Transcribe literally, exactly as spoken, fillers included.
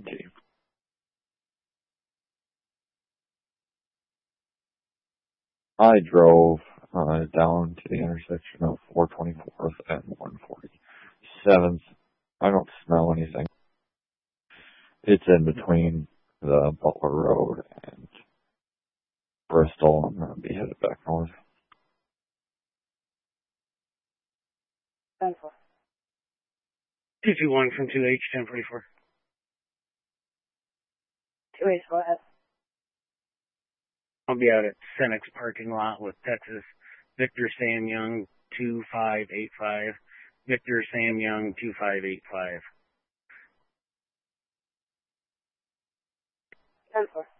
G. I drove uh, down to the intersection of four twenty-fourth and one forty-seventh. I don't smell anything. It's in between the Butler Road and Bristol. I'm going to be headed back north. ten four. two two one from two H, ten forty-four. two H, go ahead. I'll be out at Cenex parking lot with Texas Victor Sam Young, two five eight five. Victor Sam Young, two five eight five. ten four.